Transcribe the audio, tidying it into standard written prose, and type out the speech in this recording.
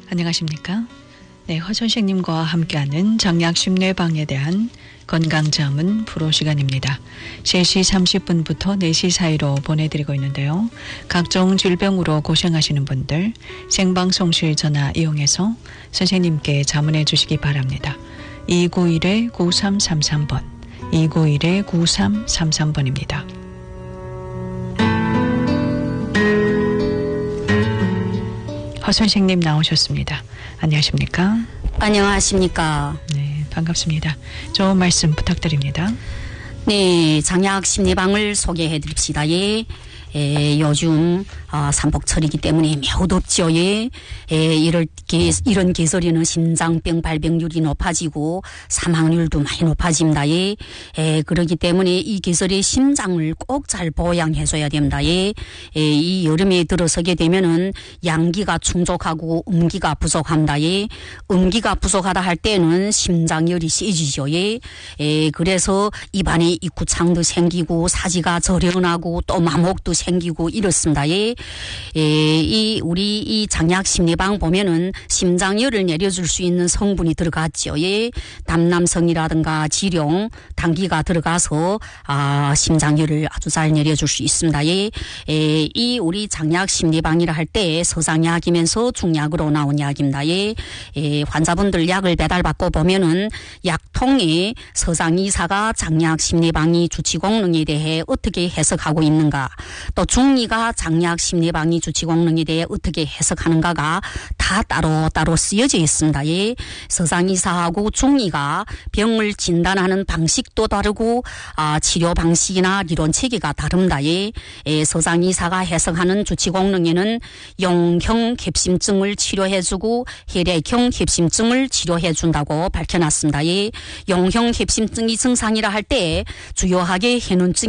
안녕하십니까? 네, 허 선생님과 함께하는 정약 심뇌방에 대한 건강자문 프로 시간입니다. 3시 30분부터 4시 사이로 보내드리고 있는데요. 각종 질병으로 고생하시는 분들 생방송실 전화 이용해서 선생님께 자문해 주시기 바랍니다. 291-9333번, 291-9333번입니다. 허 선생님 나오셨습니다. 안녕하십니까? 안녕하십니까? 네, 반갑습니다. 좋은 말씀 부탁드립니다. 네, 장약 심리방을 소개해 드립시다. 예. 요즘 삼복철이기 때문에 매우 덥죠. 예. 이런 계절에는 심장병 발병률이 높아지고 사망률도 많이 높아집니다. 예. 그렇기 때문에 이 계절에 심장을 꼭 잘 보양해 줘야 됩니다. 예. 이 여름에 들어서게 되면은 양기가 충족하고 음기가 부족합니다. 예. 음기가 부족하다 할 때는 심장열이 세지죠. 예. 그래서 입안에 입구창도 생기고 사지가 저련하고 또 마목도 생기고 이렇습니다. 예. 우리 이 장약 심리방 보면은 심장열을 내려줄 수 있는 성분이 들어갔죠. 예. 담남성이라든가 지룡, 당기가 들어가서 심장열을 아주 잘 내려줄 수 있습니다. 예. 이 우리 장약 심리방이라 할 때 서장약이면서 중약으로 나온 약입니다. 예. 환자분들 약을 배달받고 보면은 약통에 서장이사가 장약 심리방이 주치功能에 대해 어떻게 해석하고 있는가, 또 중의가 장약 심리방이 주치功能에 대해 어떻게 해석하는가가 다 따로따로 쓰여져 있습니다. 예. 서장이사하고 중의가 병을 진단하는 방식도 다르고 치료 방식이나 리론 체계가 다릅니다. 예. 서장이사가 해석하는 주치功能에는 용형 캡심증을 치료해주고 혈액형 캡심증을 치료해준다고 밝혀놨습니다. 예. 용형 캡심증이 증상이라 할 때 주요하게 해눈증